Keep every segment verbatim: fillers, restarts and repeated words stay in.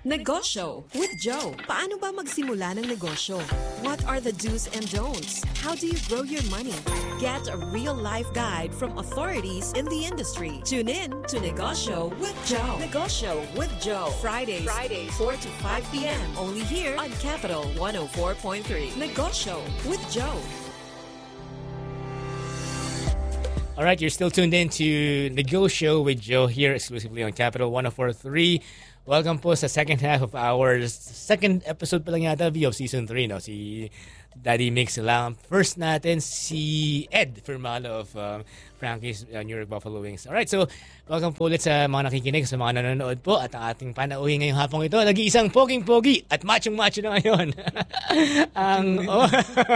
Negosyo with Joe. Paano ba magsimula ng negosyo? What are the do's and don'ts? How do you grow your money? Get a real-life guide from authorities in the industry. Tune in to Negosyo with Joe. Negosyo with Joe. Fridays, Fridays, four to five p.m. Only here on Capital one oh four point three. Negosyo with Joe. All right, you're still tuned in to Negosyo with Joe here exclusively on Capital one oh four point three. Welcome po sa second half of our second episode pa lang yata of season three, no? Si Daddy Mix lang. First natin, si Ed Firmalo of um, Frankie's uh, New York Buffalo Wings. Alright, so welcome po ulit sa mga nakikinig, sa mga nanonood po at ang ating panauhin ngayong hapong ito. Nag-iisang poging-pogi at machong-macho na ngayon. ang, oh,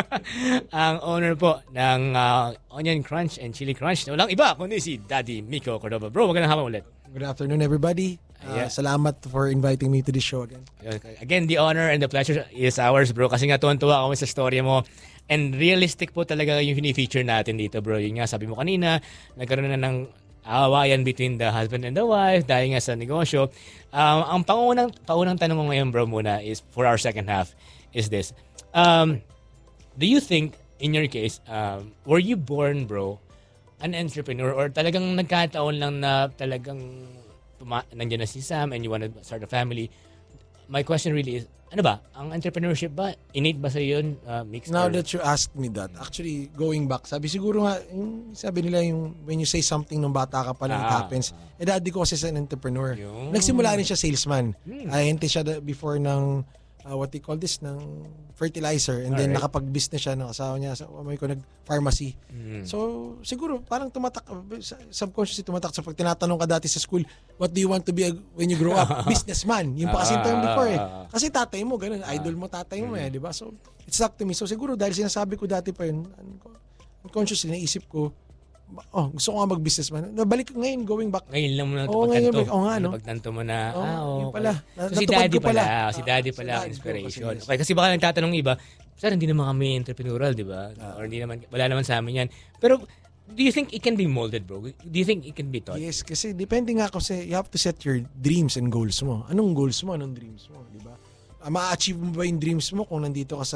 ang owner po ng uh, Onion Crunch and Chili Crunch na walang iba kundi si Daddy Miko Cordova. Bro, magandang hapon ulit. Good afternoon, everybody. Uh, yeah. Salamat for inviting me to this show again. Again, the honor and the pleasure is ours, bro. Kasi nga tuwan-tuwa kami sa storya mo. And realistic po talaga yung fini-feature natin dito, bro. Yung nga, sabi mo kanina, nagkaroon na ng awayan between the husband and the wife dahil nga sa negosyo. Um, ang pangunang, pangunang tanong ko ngayon, bro, muna is for our second half is this. Um, do you think, in your case, um, were you born, bro, an entrepreneur or talagang nagkataon lang na talagang Tuma- nandiyan na si Sam and you want to start a family? My question really is, ano ba? Ang entrepreneurship ba? Innate ba sa yun? Uh, mixed Now or? that you asked me that, actually, going back, sabi siguro nga, yung, sabi nila yung, when you say something nung bata ka pa lang, ah, it happens. Ah. Eh, daddy ko kasi sa an entrepreneur. Yung... Nagsimula rin siya salesman. Hmm. Ay, hindi siya da, before ng, uh, what they call this, ng fertilizer. And then, right, nakapag-business siya ng asawa niya. Sa umay ko, nag-pharmacy. Hmm. So, siguro, parang tumatak, subconsciously tumatak. So, pag tinatanong ka dati sa school, what do you want to be when you grow up? Businessman. Yung pa kasi term before eh. Kasi tatay mo, ganun. Idol mo, tatay mo eh, di ba? So, it's stuck to me. So, siguro, dahil sinasabi ko dati pa yun, unconsciously, naisip ko, oh, gusto ko nga mag-businessman. Nabalik ko ngayon, going back. Ngayon lang mo na oh, pagtanto. Oo oh, nga, no? Pagtanto mo na, oh, ah, oh, yun pala. So, si daddy pala. pala. Si daddy pala ang inspiration. Kasi, okay, kasi baka nagtatanong iba, sir, hindi naman kami entrepreneurial, di ba? Uh, Or hindi naman, wala naman sa amin yan. Pero, do you think it can be molded, bro? Do you think it can be taught? Yes, kasi depende nga kasi you have to set your dreams and goals mo. Anong goals mo? Anong dreams mo? Di ba? Uh, ma-achieve mo ba yung dreams mo kung nandito ka sa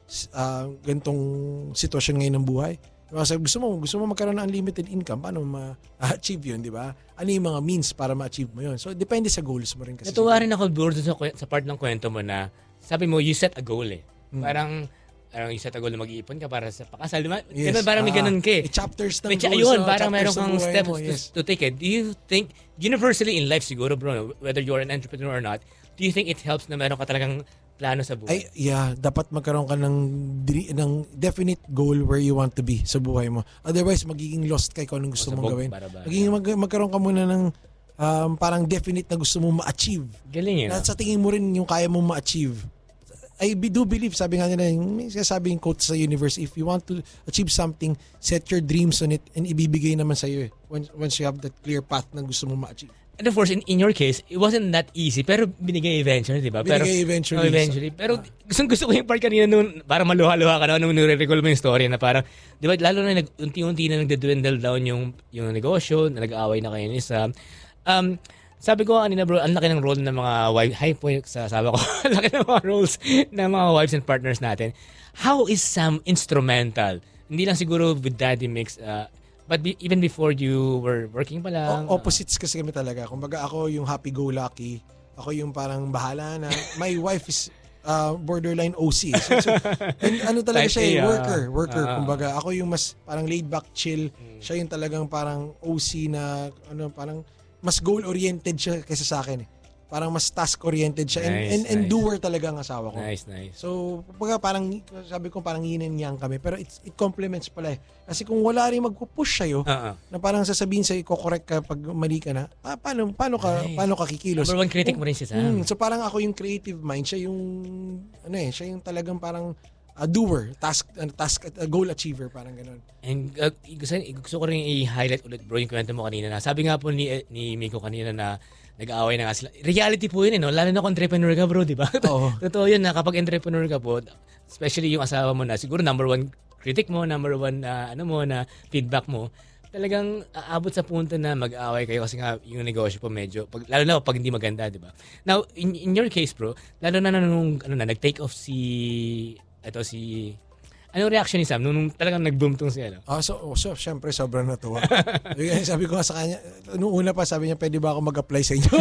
uh, ganitong sitwasyon ngayon ng buhay? Kasi gusto mo, gusto mo magkaroon ng unlimited income, paano ma-achieve yun, di ba? Ano yung mga means para ma-achieve mo yun? So, depende sa goals mo rin kasi. Natuwa rin ako, bro, sa, sa part ng kwento mo na, sabi mo, you set a goal eh. Hmm. Parang, parang you set a goal na mag-iipon ka para sa pakasal, di ba? Yes. Ganun, parang may ganun ka eh. May chapters ng may, goals. Ayun, so, parang meron kang steps mo, yes. to, to take it. Do you think, universally in life siguro, bro, whether you're an entrepreneur or not, do you think it helps na meron ka talagang plano sa buhay? Ay, yeah, dapat magkaroon ka ng, ng definite goal where you want to be sa buhay mo. Otherwise, magiging lost ka kung anong gusto mong gawin. Magiging mag, magkaroon ka muna ng um, parang definite na gusto mong ma-achieve. Galing yun. At sa tingin mo rin yung kaya mong ma-achieve. I do believe, sabi nga nila, may sasabing quote sa universe, if you want to achieve something, set your dreams on it and ibibigay naman sa iyo eh, once, once you have that clear path na gusto mong ma-achieve. And of course, in, in your case, it wasn't that easy, pero binigay eventually, di ba? Binigay pero, eventually. Oh, eventually. So, pero ah. gustong gusto ko yung part kanina nung, parang maluha-luha ka na, nung nire-recall mo yung story na parang, di ba, lalo na unti-unti na nagdadwindle down yung, yung negosyo, na nag-aaway na kayo ni Sam. Um, sabi ko kanina, bro, ang laki ng role ng mga wives, hi po sa asawa ko, ang laki ng mga roles ng mga wives and partners natin. How is Sam instrumental? Hindi lang siguro with Daddy Mix, uh, but be, even before you were working pa lang. O- opposites kasi kami talaga. Kumbaga ako yung happy-go-lucky. Ako yung parang bahala na. My wife is uh, borderline O C. So, so, and ano talaga siya, eh, worker. Worker. Uh, Kumbaga ako yung mas parang laid-back, chill. Hmm. Siya yung talagang parang O C na ano parang mas goal-oriented siya kaysa sa akin eh. Parang mas task-oriented siya. Nice, and, and, and nice. doer talaga ang asawa ko. Nice, nice. So, kumbaga parang, sabi ko parang yin and yang kami. Pero it's, it complements pala eh. Kasi kung wala rin magpupush sa'yo, uh-uh. na parang sasabihin sa'yo, i-correct ka pag mali ka na, ah, paano, paano, ka, nice. paano ka kikilos? Number one critic mo rin si Sam. Mm, so parang ako yung creative mind, siya yung, ano eh, siya yung talagang parang a doer, task, uh, task uh, goal achiever, parang ganun. And uh, gusto, gusto ko rin i-highlight ulit, bro, yung kwento mo kanina na, sabi nga po ni, ni Miko kanina na, nag-aaway na nga sila. Reality po yun eh, no? Lalo na kung entrepreneur ka, bro, di ba? Oo. Totoo yun na kapag entrepreneur ka po, especially yung asawa mo na, siguro number one critic mo, number one uh, ano mo na feedback mo, talagang aabot sa punto na mag-away kayo kasi nga yung negosyo po medyo, pag, lalo na pag hindi maganda, di ba? Now, in, in your case, bro, lalo na nung, ano na, nag-take off si, ito si, anong reaction ni Sam nung, nung talagang nag-boom tong si, ano? Ah, so, oh, so, syempre, sobrang natuwa. Sabi ko nga sa kanya, nung una pa, sabi niya, pwede ba ako mag-apply sa inyo?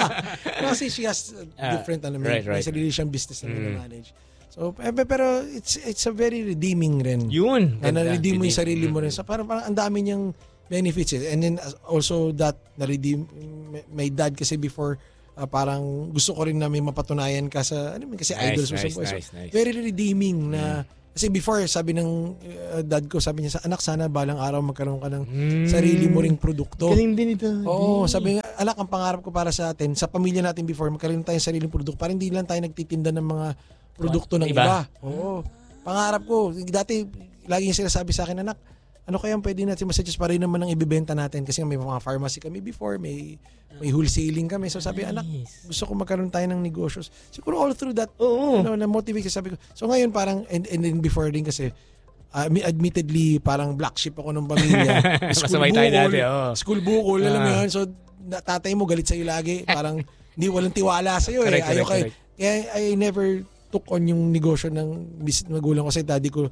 Kasi she has uh, different, ano, right, may right, sarili siyang business na mm. manage. So, eh, pero it's it's a very redeeming rin. Yun. Na na-redeem mo yung sarili mo rin. So, parang, parang ang dami niyang benefits. Eh. And then also that, na-redeem, my dad kasi before, uh, parang gusto ko rin na may mapatunayan ka sa, ano, kasi nice, idols mo nice, sa boy. So, nice, nice. very redeeming na, mm. kasi before, sabi ng uh, dad ko, sabi niya, sa anak, sana balang araw magkaroon ka ng mm. sarili mo ring produkto. Galing din ito. Oo, sabi nga, anak, ang pangarap ko para sa atin, sa pamilya natin before, magkaroon tayo ng sariling produkto. Parang hindi lang tayo nagtitinda ng mga produkto ng iba. iba. Oo. Pangarap ko, dati, lagi niya sinasabi sa akin, anak, ano kaya pwede natin masuggest para rin naman ang ibibenta natin? Kasi may mga pharmacy kami before, may may wholesaling kami. So sabi, nice. Anak, gusto ko magkaroon tayo ng negosyo. Siguro all through that, Oo. ano, na-motivate kasi sabi ko. So ngayon parang, and, and then before din kasi, uh, admittedly, parang black sheep ako ng pamilya. School bukol, dati, oh. school bukol, alam mo yun. So tatay mo galit sa'yo lagi. Parang hindi walang tiwala sa'yo eh. Ayaw kayo. Kaya I never took on yung negosyo ng business magulang ko sa daddy ko.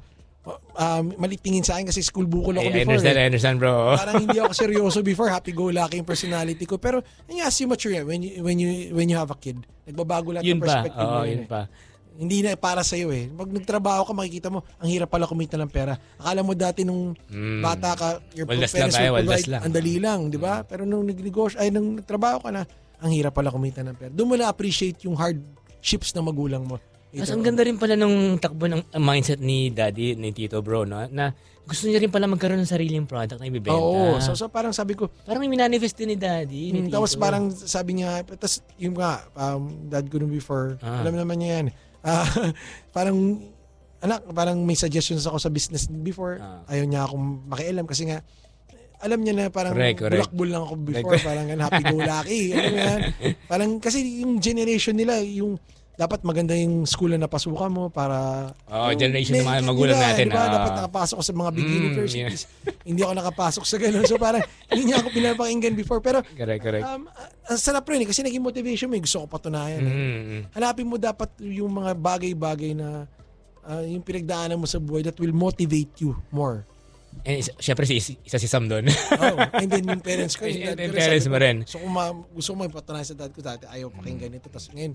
Um, malitingin sa akin kasi school bukol ako I before. understand, eh. I understand, bro. Parang hindi ako seryoso before, happy-go-lucky yung personality ko. Pero as you mature yan, when you, when you, when you have a kid, nagbabago lahat ng perspective mo. Oo, yun eh. pa. Hindi na para sa iyo eh. Pag nagtrabaho ka, makikita mo, ang hirap pala kumita ng pera. Akala mo dati nung mm. bata ka, your waldas parents lang, will provide, lang. ang dali lang, di ba? Pero nung nagnegosyo, ay nung nagtrabaho ka na, ang hirap pala kumita ng pera. Doon mo na-appreciate yung hardships ng magulang mo. Mas ang ganda rin pala nung takbo ng mindset ni daddy, ni Tito bro, no? Na gusto niya rin pala magkaroon ng sariling product na ibibenta. Oo, so, so parang sabi ko, parang may manifest din ni daddy, ni hmm, tapos parang sabi niya, tapos yung nga, um, dad ko nung before, ah. alam naman niya yan, uh, parang, anak, parang may suggestions ako sa business before, ah. ayaw niya akong makialam kasi nga, alam niya na parang correct, correct. bulakbul lang ako before, correct. Parang happy-go-lucky, alam mo yan. Parang, kasi yung generation nila, yung, dapat maganda yung school na napasukan mo para... Oh, generation ng mga magulang nila, natin. Diba? Oh. Dapat nakapasok ko sa mga big mm, universities. Yeah. Hindi ako nakapasok sa ganun. So parang hindi niya ako pinapakinggan before. Pero correct, correct. Um, ang sarap rin eh, kasi naging motivation mo. Gusto ko patunayan. Mm, eh. Hanapin mo dapat yung mga bagay-bagay na uh, yung pinagdaanan mo sa buhay that will motivate you more. And syempre si isa si Sam doon. Oh, and then yung parents ko. Yung, yung parents mo rin. So kung ma- gusto ko magpatunayan sa dad ko dati, ayaw pakinggan ito. Tapos ngayon,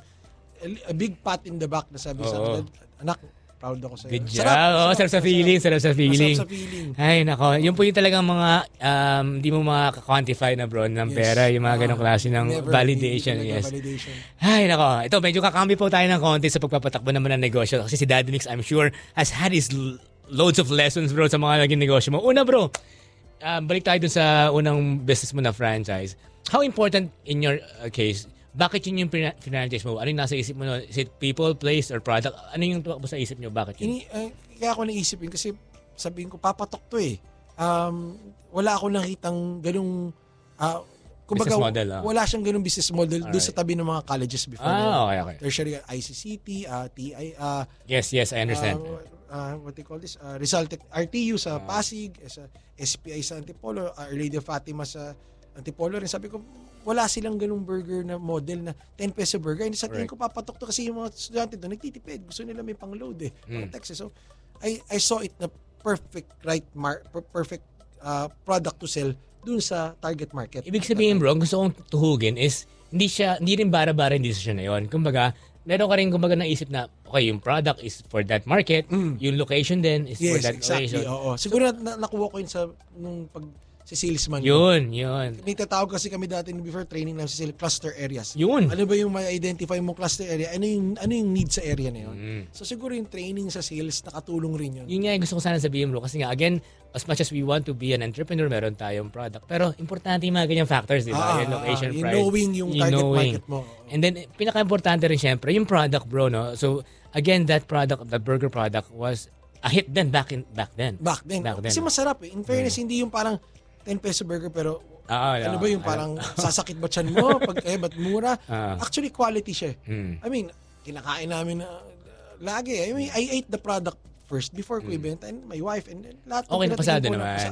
a big pat in the back na sabi oh. sa akin, anak, proud ako sa iyo. Good job. Sarap, oh, sarap sa feeling, sarap sa feeling. Sarap sa feeling. Ay, nako. Yun po yung talagang mga, um, di mo makaka-quantify na bro ng yes. pera, yung mga ganong klase ng never validation. Yes. Validation. Ay, nako. Ito, medyo kakambi po tayo ng konti sa pagpapatakbo naman ng negosyo. Kasi si Daddy Mix, I'm sure, has had his loads of lessons, bro, sa mga naging negosyo mo. Una, bro, um, balik tayo dun sa unang business mo na franchise. How important in your uh, case, bakit yun yung franchise mo? Ano yung nasa isip mo? Is it people, place, or product? Ano yung tumakbo sa isip nyo? Bakit yun? Ini, uh, kaya ako naisip yun kasi sabihin ko, papatok to eh. Um, wala ako nakitang ganung, uh, kumbaga, business model. Oh. Wala siyang ganung business model doon sa tabi ng mga colleges before. Ah, okay, okay. Tertiary, I C C T, uh, T I, uh, yes, yes, I understand. Uh, uh, what they call this? Uh, Rizal R T U sa uh, Pasig, sa S P I sa Antipolo, uh, Our Lady of Fatima sa Antipolo rin. Sabi ko, wala silang ganung burger na model na ten peso burger. And sa tingin ko papatok to kasi yung mga estudyante doon nagtitipid. Gusto nila may pang-load eh. Mm. Texas. So, I I saw it na perfect right mar- perfect uh, product to sell dun sa target market. Ibig sabihin bro, gusto kong tuhugin is hindi siya, hindi rin bara-bara yung decision na yun. Kumbaga, meron ka rin kumbaga naisip na okay, yung product is for that market, mm. yung location din is yes, for that exactly. location. Oo. Siguro so, na, nakuha ko yun sa nung pag si salesman. Yun, ko. yun. May tatawag kasi kami dati before training lang sa cluster areas. Yun. Ano ba yung ma-identify mo cluster area? Ano yung, ano yung need sa area na yun? Mm. So siguro yung training sa sales, nakatulong rin yun. Yun nga yung gusto ko sana sabihin bro. Kasi nga, again, as much as we want to be an entrepreneur, meron tayong product. Pero importante yung mga ganyang factors, di ba? Ah, yung location, ah, price. Yung knowing yung, yung target knowing. market mo. And then, pinaka-importante rin syempre, yung product bro, no? So, again, that product, the burger product was a hit then back in back then. Back then. Back then. Kasi masarap eh. In fairness, mm. hindi yung parang ten peso burger pero ah, ano no, ba yung parang sasakit ba tiyan mo pag eh ba't mura? Ah. Actually quality siya. Hmm. I mean, kinakain namin na uh, lagi. I mean, I ate the product first before ko hmm. ibenta and my wife and then lahat okay na pasado naman.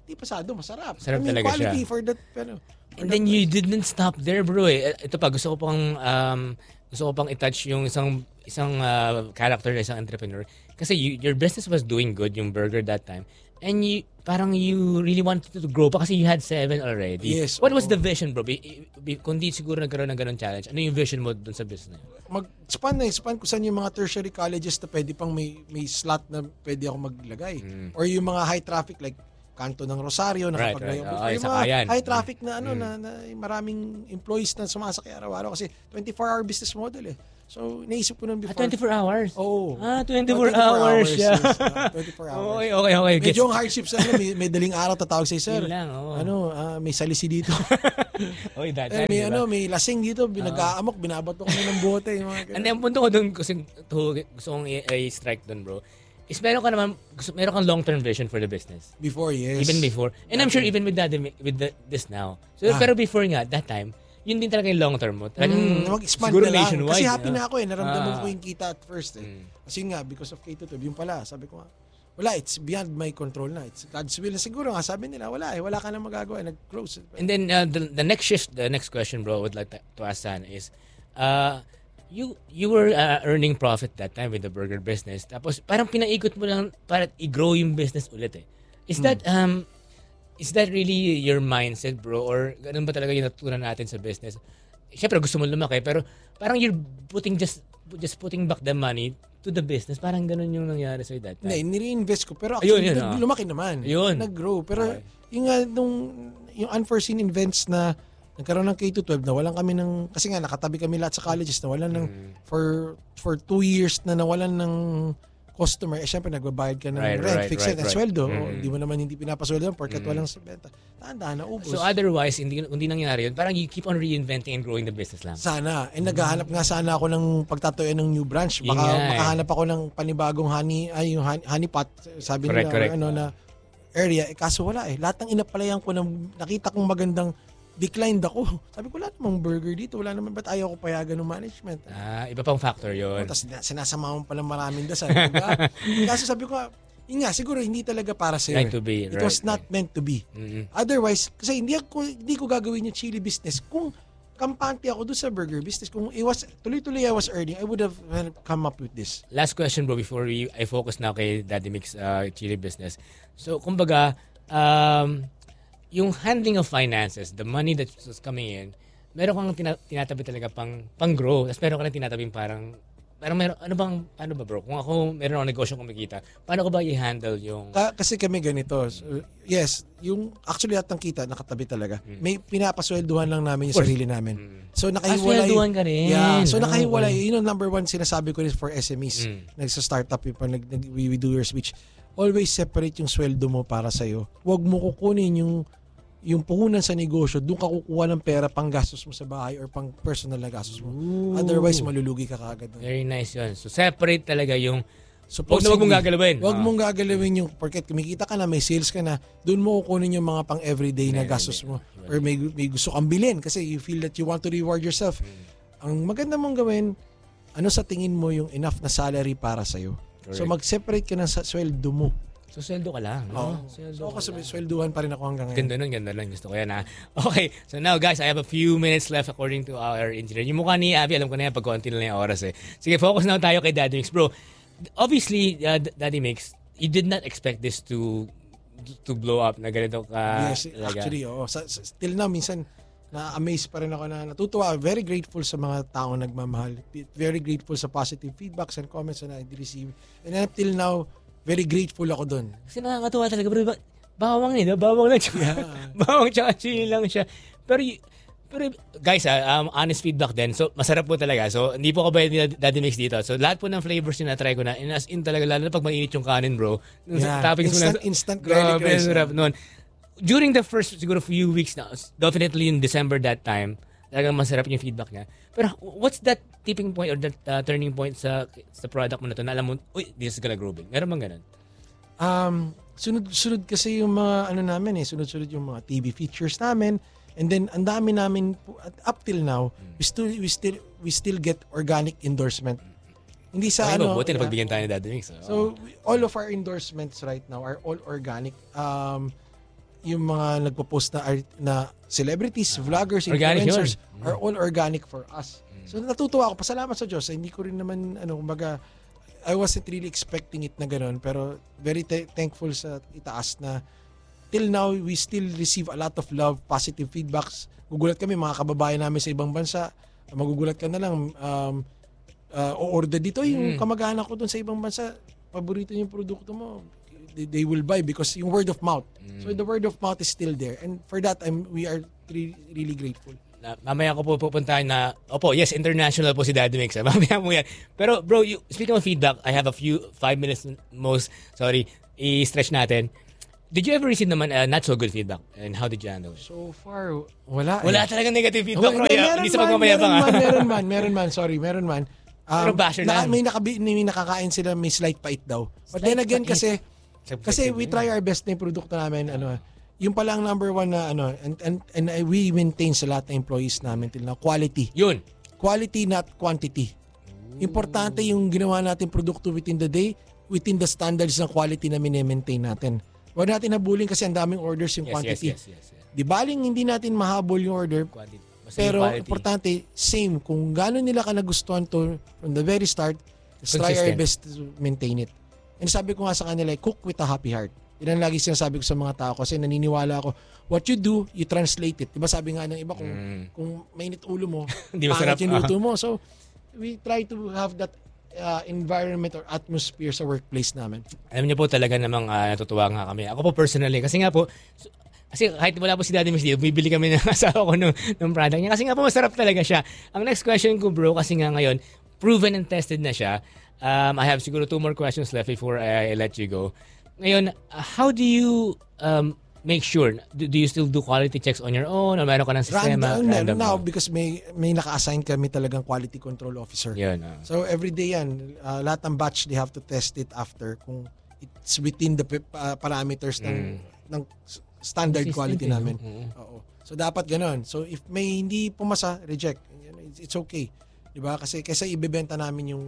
Di pasado, masarap. Sarap I mean, talaga quality siya. for that, pero... And then you didn't stop there, bro. Eh. Ito pa, gusto ko pang um, gusto ko pang i-touch yung isang isang uh, character na isang entrepreneur. Kasi you, your business was doing good, yung burger that time. And you, parang you really wanted to grow pa kasi you had seven already. Yes. What was oo. the vision, bro? Be, be, kung di siguro nagkaroon ng ganun challenge, ano yung vision mo dun sa business? Mag-span na, span kung saan yung mga tertiary colleges na pwede pang may, may slot na pwede ako maglagay. Mm. Or yung mga high traffic like Kanto ng Rosario, right, nakapaglayo. right. Oh, yung mga sakayan. high traffic na ano mm. na, na maraming employees na sumasakay araw-araw kasi twenty-four hour business model eh. So, naisip ko nun before. Ah, twenty-four hours? Oo. Oh. Ah, twenty-four, twenty-four hours. hours Yeah. yes, uh, twenty-four hours. Okay, okay, okay. Medyo ang hardships ano, may, may daling araw tatawag sa'yo, sir. Yun lang, oh. Ano, uh, may salisi dito. Oy, that eh, time, may diba? ano, may lasing dito, binag-aamok, binabato ko na ng bote. Yung mga and then, punto ko dun, kasi to, gusto kong i- i-strike dun, bro. Is meron ka naman, gusto, meron kang long-term vision for the business. Before, yes. Even before. And I'm sure even with that, with the, this now. So, ah. Pero before nga, that time, yun din talaga yung long-term mo. Mm, mag-expand siguro na lang. nationwide. Kasi happy no? na ako eh. Naramdaman ah. ko yung kita at first eh. Mm. Kasi nga, because of K two Tube, yung pala, sabi ko nga, wala, it's beyond my control na. It's God's will. Siguro nga, sabi nila, wala eh, wala ka na magagawa. Nag-close. And then, uh, the, the next shift, the next question, bro, I would like to, to ask San is, uh, you you were uh, earning profit that time with the burger business. Tapos, parang pinaikot mo lang para i-grow yung business ulit eh. Is mm. that, um, is that really your mindset, bro? Or ganun ba talaga yung natutunan natin sa business? Siyempre, gusto mo lumaki, pero parang you're putting just, just putting back the money to the business. Parang ganun yung nangyari sa'yo that time. Hindi, nire-invest ko. Pero actually, Ayun, yun, nag- oh. lumaki naman. Ayun. Nag-grow. Pero Okay. yung, uh, nung, yung unforeseen events na nagkaroon ng K two twelve na walan kami ng, kasi nga nakatabi kami lahat sa colleges na walan ng, Mm. for for two years na nawalan ng customer, eh syempre nagbabayad ka ng Right, rent, right, fixed right, rent, at right. sweldo. Mm. O, di mo naman hindi pinapasweldo porket Mm. walang benta. Tandaan na ubos. So otherwise, hindi, hindi nangyari yun. Parang you keep on reinventing and growing the business lang. Sana. Eh, naghahanap nga sana ako ng pagtatuyan ng new branch. Yun Baka nga eh. makahanap ako ng panibagong honey, ay yung honey, honey pot, sabi nila, Correct, correct. ano na area. Eh, kaso wala eh. Lahat ng inapalayan ko, ng, nakita kong magandang declined ako. Sabi ko, wala namang burger dito. Wala naman, ba't ayaw ko payagan ng management? Ah, iba pang factor yun. Tapos sinasama mo pala maraming dasal. Diba? Kaso sabi ko, yun nga, siguro hindi talaga para sa'yo. Right to be. It right, was not right. meant to be. Mm-hmm. Otherwise, kasi hindi ko, hindi ko gagawin yung chili business kung kampante ako doon sa burger business. Kung it was, tuloy-tuloy I was earning, I would have come up with this. Last question, bro, before we I focus now kay Daddy Mix uh, chili business. So, kumbaga, um, yung handling of finances, the money that's coming in, meron kang tina- tinatabi talaga pang pang-grow. Tapos meron ka lang tinatabing parang, parang meron, ano bang, ano ba bro? Kung ako meron akong negosyo kumikita, paano ko ba i-handle yung... Ka- kasi kami ganito. So, yes, yung actually lahat ng kita nakatabi talaga. Mm. May pinapaswelduhan lang namin yung sarili namin. Mm. So nakahiwalay. Paswelduhan ka rin. Yeah, so Oh, nakahiwalay. okay. Yun ang number one sinasabi ko rin for S M Es. Mm. Nagsa-startup yung pag nag, nag, we, we do your speech. Always separate yung sweldo mo para sa'yo. Huwag mo kukunin yung yung puhunan sa negosyo, doon ka kukuha ng pera pang gastos mo sa bahay or pang personal na gastos mo. Ooh. Otherwise, malulugi ka kagad. Very nice yun. So, separate talaga yung... So, Huwag na huwag mong gagalawin. Huwag Ah. mong gagalawin yung, porket kumikita ka na, may sales ka na, doon mo kukunin yung mga pang everyday na Everyday. gastos mo. Or may, may gusto kang bilhin kasi you feel that you want to reward yourself. Ang maganda mong gawin, ano sa tingin mo yung enough na salary para sa'yo? So, Correct. mag-separate ka ng sa sweldo mo. So, sweldo ka lang. Oh. No? Sweldo So, ako ka sabi, lang. swelduhan pa rin ako hanggang ngayon. Ganda nun, ganda nun. Gusto ko yan, ha? Okay, so now, guys, I have a few minutes left according to our engineer. Yung mukha ni Abby, alam ko na yan, pag konti na lang yung oras, eh. Sige, focus na tayo kay Daddy Mix. Bro, obviously, uh, Daddy Mix, you did not expect this to to blow up na ganito ka. Yes, talaga. actually, oo. Sa, sa, still now, minsan, na-amaze pa rin ako na natutuwa. Very grateful sa mga taong nagmamahal. Very grateful sa positive feedbacks and comments na I-receive. And up till now, very grateful ako doon. Kasi nakakatuwa talaga, bro. Ba- bawang eh, no? Bawang lang siya. Yeah. Bawang tsaka chili lang siya. Pero, y- pero guys, ah, um, honest feedback din. So, masarap po talaga. So, hindi po ako bayad ni Daddy Mix dito. So, lahat po ng flavors yung na-try ko na. And as in talaga, lalo na pag mainit yung kanin, bro. Yung Yeah. toppings mo Instant, na- instant garlic Grabe, rice. sarap nun. During the first, siguro, few weeks na, definitely in December that time, talagang masarap yung feedback niya. Pero, what's that tipping point or that uh, turning point sa sa product mo na to na alam mo, uy, this is gonna grow big? Meron bang ganun? Um, sunod-sunod kasi yung mga ano namin eh, sunod-sunod yung mga T V features namin. And then ang dami namin up till now, we still we still we still get organic endorsement. Hindi sa Okay, ano. mabuti na yeah. pagbigyan tayo ni Daddy Mix. Oh. So we- all of our endorsements right now are all organic. Um yung mga nagpo-post na art, na celebrities, uh, vloggers, organic influencers yun. are all organic for us. Mm. So natutuwa ako. Pasalamat sa Diyos. Hindi ko rin naman ano kumbaga I wasn't really expecting it na gano'n, pero very t- thankful sa itaas na till now we still receive a lot of love, positive feedbacks. Gugulat kami mga kababayan namin sa ibang bansa. Magugulat ka na lang um uh, o-order dito yung mm. kamag-anak ko doon sa ibang bansa. Paborito niyo yung produkto mo. They, they will buy because yung word of mouth. Mm. So the word of mouth is still there. And for that I'm we are re- really grateful. Na, mamaya ko po pupuntahan na, opo, yes, international po si Daddy Mix. Mamaya mo yan. Pero bro, you, speaking of feedback, I have a few, five minutes most, sorry, i-stretch natin. Did you ever receive naman uh, not so good feedback? And how did you handle it? So far, wala. Wala eh. talagang negative feedback, bro. Well, Hindi sa pagmamayabang. Meron man, meron man, meron man, sorry, meron man. Um, Pero basher na, na. may, nakabi, may nakakain sila, may slight pait daw. But then again, kasi, kasi we try our best na yung produkto namin, ano, yung palang number one na ano and and and we maintain sa lahat ng employees namin till now quality. Yun. Quality not quantity. Importante yung ginawa natin produkto within the day, within the standards ng quality na mini-maintain natin. Huwag natin habulin kasi ang daming orders yung yes, quantity. Yes, yes, yes, yes. Di baling hindi natin mahabol yung order. Quantity. Pero quality. Importante, same. Kung gano'n nila ka nagustuhan to from the very start, let's try our best to maintain it. And sabi ko nga sa kanila, cook with a happy heart. Yan ang lagi sinasabi ko sa mga tao kasi naniniwala ako, what you do, you translate it. Diba sabi nga ng iba, kung, mm. kung mainit ulo mo, pangit yung luto mo. So, we try to have that uh, environment or atmosphere sa workplace namin. Alam niyo po talaga namang uh, natutuwa nga kami. Ako po personally, kasi nga po, kasi kahit wala po si Daddy Mix dito, bibili kami ng asawa ko ng, ng product niya. Kasi nga po masarap talaga siya. Ang next question ko bro, kasi nga ngayon, proven and tested na siya. Um, I have siguro two more questions left before I, I let you go. Ngayon, uh, how do you um, make sure? Do, do you still do quality checks on your own? O meron ka ng sistema? Random, random now, because may may naka-assign kami talagang quality control officer. Yun, uh. So every day yan, uh, lahat ng batch, they have to test it after kung it's within the uh, parameters ng, mm. ng standard Consistent quality eh, namin. Mm-hmm. Oo. So dapat ganun. So if may hindi pumasa, reject. It's okay. Diba? Kasi kaysa ibebenta namin yung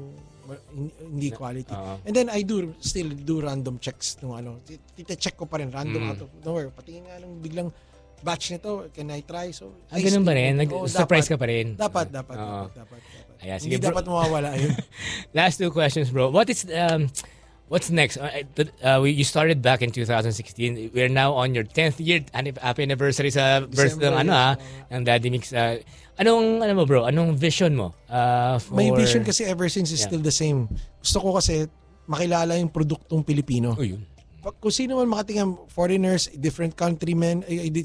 hindi quality. Uh-huh. And then I do still do random checks nung ano. Tite-check ko pa rin random mm. out of nowhere. Patingin nga lang biglang batch nito, can I try? So ah, ganun ba rin? Nag-surprise ka pa rin? Dapat, dapat, uh-huh. dapat, dapat, dapat. Ayan, hindi sige, dapat mawawala yun. Last two questions, bro. What is um what's next? Uh, uh, we, you started back in two thousand sixteen. We're now on your tenth year happy anniversary sa birthday ng ano ah, ng Daddy Mix. Uh, Anong, ano mo bro? Anong vision mo? Uh, for... My vision kasi ever since is yeah. still the same. Gusto ko kasi makilala yung produktong Pilipino. Oh, yun. Kung sino man makatingin, foreigners, different countrymen,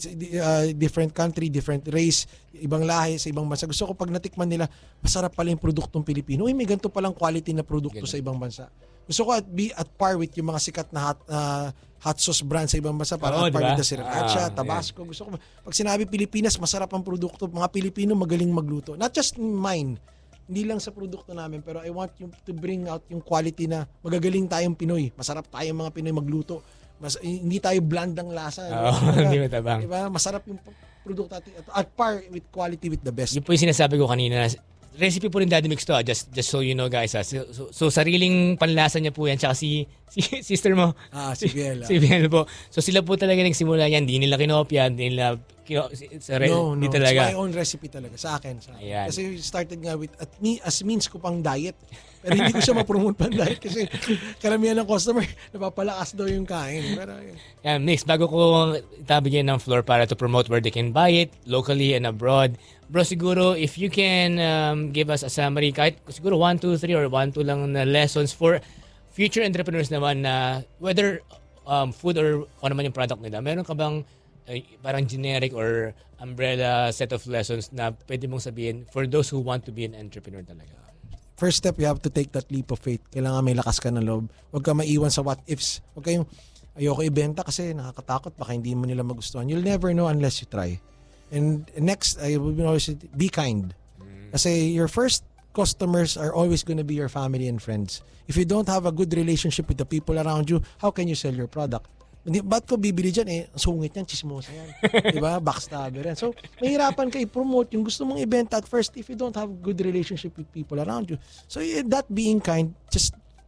uh, different country, different race, ibang lahi sa ibang bansa. Gusto ko pag natikman nila, masarap pala yung produktong Pilipino. Uy, may ganito palang quality na produkto Ganun. Sa ibang bansa. Gusto ko at be at par with yung mga sikat na hot, uh, hot sauce brand sa ibang bansa. Para oh, at par diba? with the Sriracha, ah, Tabasco. Yeah. Gusto ko, pag sinabi Pilipinas, masarap ang produkto. Mga Pilipino magaling magluto. Not just mine. Hindi lang sa produkto namin. Pero I want you to bring out yung quality na magagaling tayong Pinoy. Masarap tayong mga Pinoy magluto. Mas, hindi tayo bland ang lasa. Oo, oh, hindi matabang. Diba? Masarap yung produkto natin. At par with quality with the best. Yung po yung sinasabi ko kanina, recipe po rin Daddy Mix to, just just so you know guys. Ha. So, so, so sariling panlasa niya po yan, tsaka si, si sister mo. Ah, si Biel. Si Biel po. So sila po talaga nagsimula yan, hindi nila kinopya, hindi nila kino, sa re, no, hindi no. talaga. It's my own recipe talaga, sa akin. Sa akin. Ayan. Kasi started nga with, at me, as means ko pang diet. Pero hindi ko siya ma-promote pang diet kasi karamihan ng customer, napapalakas daw yung kain. Pero yun. Yeah, Mix, bago ko itabigyan ng floor para to promote where they can buy it, locally and abroad. Bro, siguro, if you can um, give us a summary, kahit siguro one, two, three or one, two lang na lessons for future entrepreneurs naman na whether um, food or ano naman yung product nila, meron ka bang uh, parang generic or umbrella set of lessons na pwede mong sabihin for those who want to be an entrepreneur talaga? First step, you have to take that leap of faith. Kailangan may lakas ka ng loob. Huwag ka maiwan sa what ifs. Huwag kayong ayoko ibenta kasi nakakatakot, baka hindi mo nila magustuhan. You'll never know unless you try. And next, I will always say, be kind. Kasi your first customers are always going to be your family and friends. If you don't have a good relationship with the people around you, how can you sell your product? Ba't ko bibili dyan eh? Sungit yan, chismosa yan. Diba? Backstabber yan. So, mahirapan ka i-promote yung gusto mong ibenta at first if you don't have good relationship with people around you. So, that being kind, just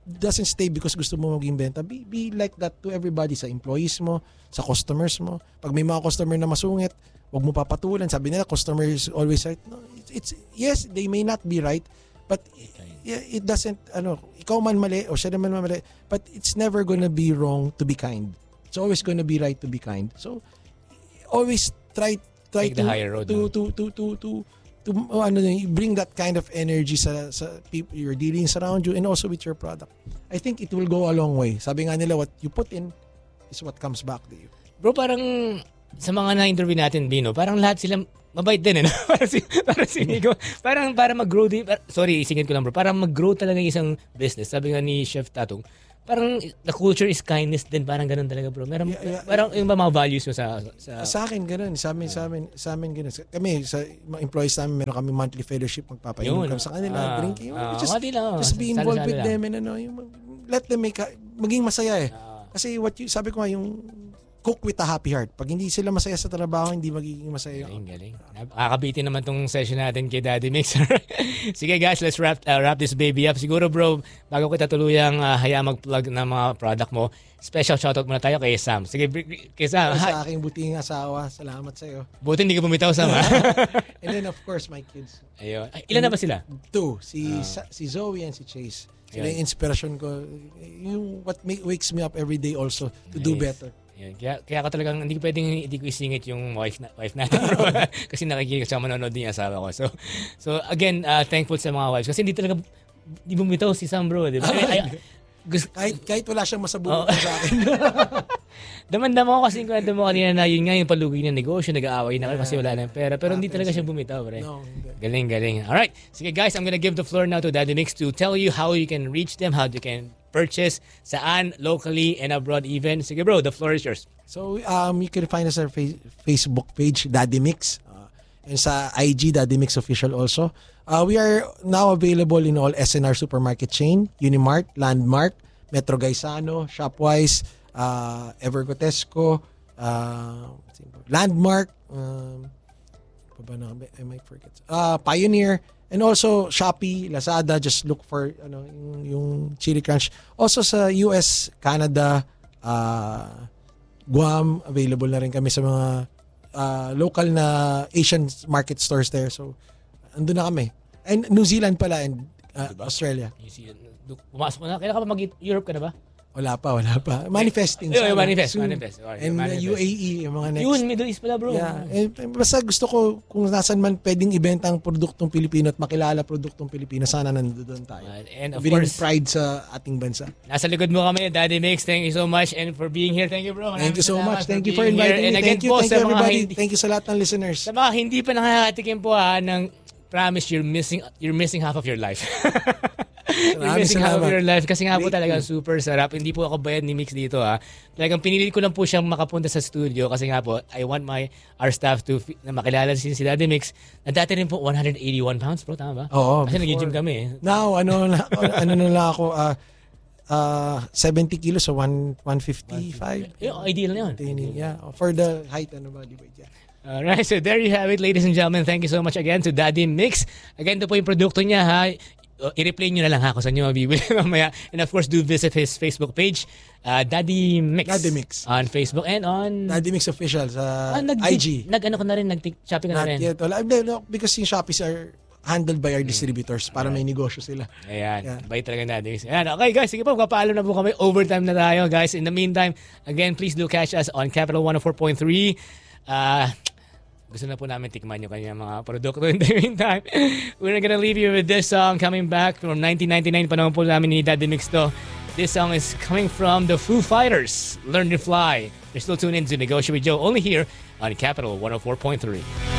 doesn't stay because gusto mo maging benta. Be, be like that to everybody, sa employees mo, sa customers mo. Pag may mga customer na masungit, wag mo papatulan. Sabi nila, customer is always right. No, it's, it's yes, they may not be right, but it, it doesn't, ano, ikaw man mali o siya naman mali, but it's never gonna be wrong to be kind. It's always gonna be right to be kind. So, always try try Take to, the higher road, to, no? to to to to to oh, ano, bring that kind of energy sa sa people you're dealing around you and also with your product. I think it will go a long way. Sabi nga nila, what you put in is what comes back to you. Bro, parang sa mga na-interview natin, Bino, parang lahat sila mabait din, eh. No? Para si, para si Nico. Parang para mag-grow din. Sorry, isingit ko lang, bro. Para mag-grow talaga yung isang business. Sabi nga ni Chef Tatong, parang the culture is kindness din, parang ganun talaga, bro. Meron, yeah, yeah, parang yung mga values mo sa sa sa akin ganun, sa amin, sa amin, sa amin ganun. Kami sa mga employees namin, meron kami monthly fellowship, magpapainom kami sa kanila, uh, drinking. Uh, just uh, just be involved with them and ano, yung, let them make maging masaya eh. Uh, Kasi what you, sabi ko nga, yung cook with a happy heart. Pag hindi sila masaya sa trabaho, hindi magiging masaya. Galing, galing. Nakakabitin naman tong session natin kay Daddy Mix. Sige guys, let's wrap uh, wrap this baby up. Siguro bro, bago kita tuluyang uh, hayaan mag-plug ng mga product mo, special shoutout muna tayo kay Sam. Sige, kay Sam. Sa aking buting asawa, salamat sa iyo. Buti hindi ka bumitaw, Sam. And then of course, my kids. Ayun. Ay, ilan na ba sila? Two. Si, uh, si Zoe and si Chase. Sila yung inspiration ko. Yung what make, wakes me up every day also to nice. Do better. Yan. Kaya, kaya ako talagang hindi ko pwedeng hindi ko isingit yung wife na, wife natin, bro. Kasi nakikinig sa manonood din yung asawa ko. So so again, uh, thankful sa mga wives kasi hindi talaga hindi bumitaw si Sam, bro, di ba? Ay, ay, gusto, kahit kahit wala siyang masabuhay oh. sa akin. Damandam ako kasi yung kwento mo kanina na yun nga yung palugi ng negosyo, nag-aaway na kayo kasi wala ng pera. Pero hindi talaga siya bumitaw, pre. No, galing, galing. Alright. Sige guys, I'm gonna give the floor now to Daddy Mix to tell you how you can reach them, how you can purchase, saan, locally, and abroad even. Sige bro, the floor is yours. So, um, you can find us our fa- Facebook page, Daddy Mix. Uh, and sa I G, Daddy Mix Official also. Uh, we are now available in all S N R supermarket chain, Unimart, Landmark, Metro Gaisano, Shopwise, uh, Evergotesco, uh, Landmark, um, I might forget, uh, Pioneer, and also Shopee, Lazada. Just look for ano, yung, yung Chili Crunch. Also sa U S, Canada, uh, Guam, available na rin kami sa mga uh, local na Asian market stores there. So, andun na kami. And New Zealand pala and uh, diba? Australia. New Zealand. Pumasok mo na. Kailan ka ba mag-Europe ka na ba? Wala pa, wala pa. Manifesting. Yung, manifest, soon. manifest. Okay, and manifest. U A E, yung mga next. Yun, Middle East pala, bro. Yeah. Eh, basta gusto ko, kung nasan man pwedeng ibenta ang produktong Pilipino at makilala produktong Pilipino, sana nandoon tayo. And of Bring course, pride sa ating bansa. Nasa likod mo kami, Daddy Mix. Thank you so much and for being here. Thank you, bro. Thank you so much. Thank you for inviting me. Thank you, thank you everybody. Thank you sa lahat ng listeners. Sa mga hindi pa nakakatikim po ha, ng promise you're missing you're missing half of your life. You're missing half of your life kasi nga po talaga super sarap. Hindi po ako bayad ni Mix dito ha. Talagang pinilit ko lang po siyang makapunta sa studio kasi nga po I want my our staff to na makilala si, si Daddy Mix. Na dati rin po one hundred eighty-one pounds, bro, tama ba? Oo. Kasi nag-gym kami eh. Now, ano na ano na lang ako uh, uh, seventy kilos so one fifty-five. Yung ideal na yun. Yeah, for the height and body weight. Yeah. Alright, so there you have it, ladies and gentlemen. Thank you so much again to Daddy Mix. Again, ito po yung produkto niya ha. I-replay nyo na lang ha kung saan nyo mabibili mamaya. And of course, do visit his Facebook page, uh, Daddy Mix. Daddy Mix. On Facebook and on... Daddy Mix Official sa ah, nag- I G. Nag-ano ko na rin, nag-shopping ka na rin. Not yet. Wala. Because yung Shopee are handled by our distributors para may negosyo sila. Ayan. Yeah. Bait talaga Daddy Mix. Ayan. Okay guys, sige po, kapalo na po kami. Overtime na tayo guys. In the meantime, again, please do catch us on Capital one oh four point three. Uh... Gusto na po namin tikman yung kanyang mga produkto. In the meantime, we're gonna leave you with this song coming back from nineteen ninety-nine. Panahon po namin ni Daddy Mix to. This song is coming from the Foo Fighters, Learn to Fly. You're still tuned in to Negotiate with Joe, only here on Capital one oh four point three.